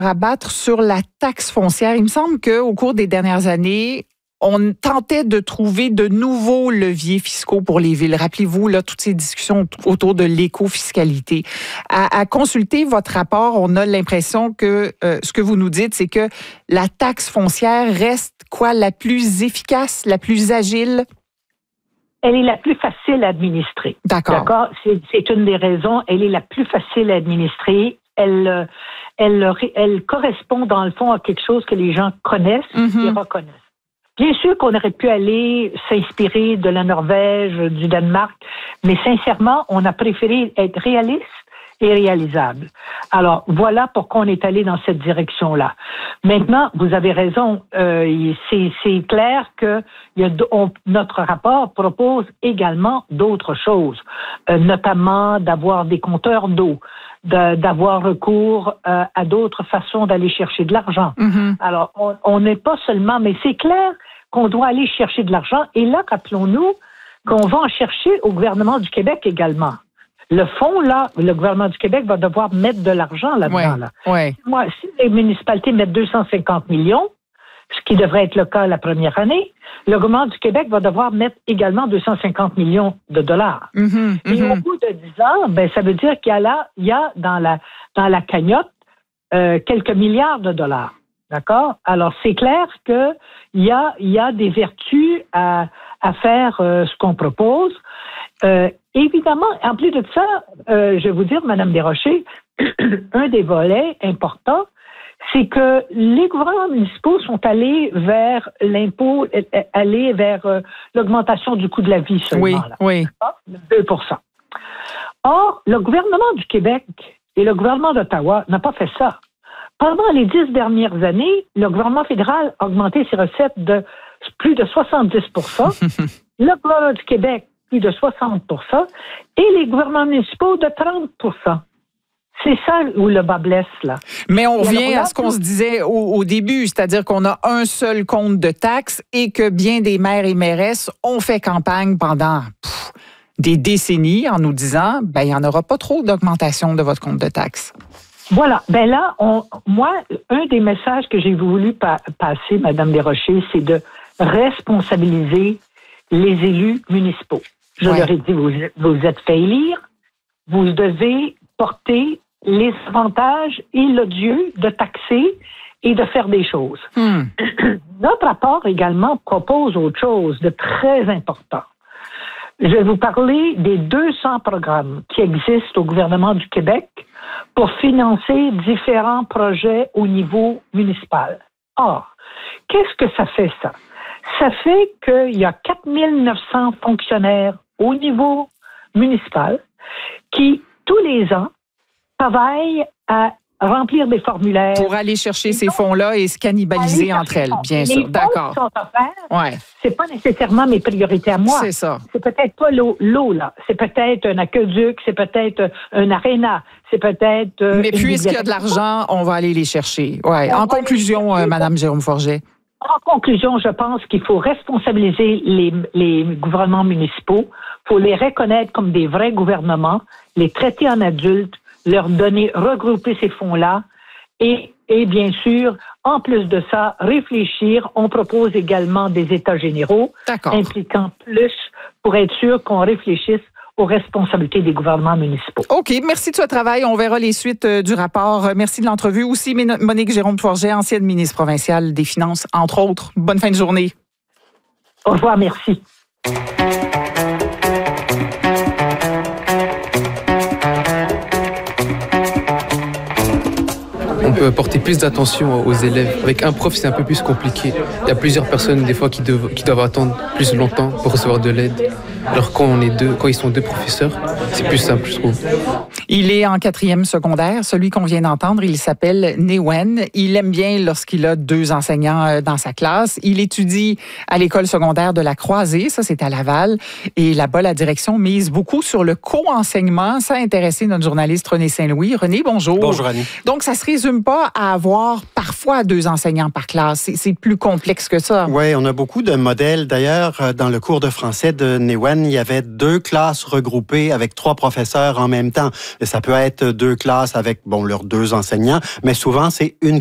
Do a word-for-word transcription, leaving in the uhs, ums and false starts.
rabattre sur la taxe foncière. Il me semble qu'au cours des dernières années, on tentait de trouver de nouveaux leviers fiscaux pour les villes. Rappelez-vous, là, toutes ces discussions autour de l'éco-fiscalité. À, à consulter votre rapport, on a l'impression que euh, ce que vous nous dites, c'est que la taxe foncière reste quoi, la plus efficace, la plus agile? Elle est la plus facile à administrer. D'accord. D'accord? C'est, c'est une des raisons. Elle est la plus facile à administrer. Elle, elle, elle correspond, dans le fond, à quelque chose que les gens connaissent mm-hmm. et reconnaissent. Bien sûr qu'on aurait pu aller s'inspirer de la Norvège, du Danemark, mais sincèrement, on a préféré être réaliste et réalisable. Alors, voilà pourquoi on est allé dans cette direction-là. Maintenant, vous avez raison, euh, c'est, c'est clair que il y a, on, notre rapport propose également d'autres choses, euh, notamment d'avoir des compteurs d'eau, de, d'avoir recours euh, à d'autres façons d'aller chercher de l'argent. Mm-hmm. Alors, on n'est pas seulement, mais c'est clair qu'on doit aller chercher de l'argent. Et là, rappelons-nous qu'on va en chercher au gouvernement du Québec également. Le fonds, là, le gouvernement du Québec va devoir mettre de l'argent là-dedans. Ouais, là. Ouais. Moi, si les municipalités mettent deux cent cinquante millions, ce qui devrait être le cas la première année, le gouvernement du Québec va devoir mettre également deux cent cinquante millions de dollars. Mm-hmm, Et mm-hmm. au bout de dix ans, ben, ça veut dire qu'il y a là, il y a dans la, dans la cagnotte euh, quelques milliards de dollars. D'accord? Alors, c'est clair qu'il y a, il y a des vertus à, à faire euh, ce qu'on propose. Euh, évidemment, en plus de ça, euh, je vais vous dire, Mme Desrochers, un des volets importants, c'est que les gouvernements municipaux sont allés vers l'impôt, allés vers euh, l'augmentation du coût de la vie seulement. Oui, là, oui. deux pour cent. Or, le gouvernement du Québec et le gouvernement d'Ottawa n'ont pas fait ça. Pendant les dix dernières années, le gouvernement fédéral a augmenté ses recettes de plus de soixante-dix pour cent, le gouvernement du Québec plus de soixante pour cent et les gouvernements municipaux de trente pour cent. C'est ça où le bas blesse, là. Mais on revient à ce qu'on se disait au, au début, c'est-à-dire qu'on a un seul compte de taxes et que bien des maires et mairesses ont fait campagne pendant pff, des décennies en nous disant, ben il n'y en aura pas trop d'augmentation de votre compte de taxes. Voilà. Ben là, on, moi, un des messages que j'ai voulu pa- passer, Mme Desrochers, c'est de responsabiliser les élus municipaux. Je ouais. leur ai dit, vous vous êtes fait élire, vous devez porter les avantages et l'odieux de taxer et de faire des choses. Hmm. Notre rapport également propose autre chose de très important. Je vais vous parler des deux cents programmes qui existent au gouvernement du Québec pour financer différents projets au niveau municipal. Or, qu'est-ce que ça fait, ça? Ça fait qu'il y a quatre mille neuf cents fonctionnaires au niveau municipal qui, tous les ans, travaillent à remplir des formulaires. Pour aller chercher ces fonds-là et se cannibaliser entre elles, bien sûr. D'accord. Les fonds qui sont offerts, ouais. c'est pas nécessairement mes priorités à moi. C'est ça. C'est peut-être pas l'eau, l'eau là. C'est peut-être un aqueduc, c'est peut-être un aréna, c'est peut-être... Euh, Mais puisqu'il y a de l'argent, on va aller les chercher. Ouais. En conclusion, euh, Mme Jérôme Forget. En conclusion, je pense qu'il faut responsabiliser les, les gouvernements municipaux. Il faut les reconnaître comme des vrais gouvernements, les traiter en adultes, leur donner, regrouper ces fonds-là et, et bien sûr, en plus de ça, réfléchir. On propose également des états généraux D'accord. impliquant plus pour être sûr qu'on réfléchisse aux responsabilités des gouvernements municipaux. OK. Merci de ce travail. On verra les suites du rapport. Merci de l'entrevue. Aussi, Monique Jérôme Forget, ancienne ministre provinciale des Finances, entre autres. Bonne fin de journée. Au revoir. Merci. On peut apporter plus d'attention aux élèves. Avec un prof, c'est un peu plus compliqué. Il y a plusieurs personnes, des fois, qui doivent, qui doivent attendre plus longtemps pour recevoir de l'aide. Alors quand on est deux, quand ils sont deux professeurs, c'est plus simple, je trouve. Il est en quatrième secondaire, celui qu'on vient d'entendre, il s'appelle Newen. Il aime bien lorsqu'il a deux enseignants dans sa classe. Il étudie à l'école secondaire de la Croisée, ça c'est à Laval. Et là-bas, la direction mise beaucoup sur le co-enseignement. Ça a intéressé notre journaliste René Saint-Louis. René, bonjour. Bonjour Annie. Donc, ça se résume pas à avoir parfois parfois deux enseignants par classe. C'est, c'est plus complexe que ça. Oui, on a beaucoup de modèles. D'ailleurs, dans le cours de français de Newen, il y avait deux classes regroupées avec trois professeurs en même temps. Et ça peut être deux classes avec, bon, leurs deux enseignants, mais souvent, c'est une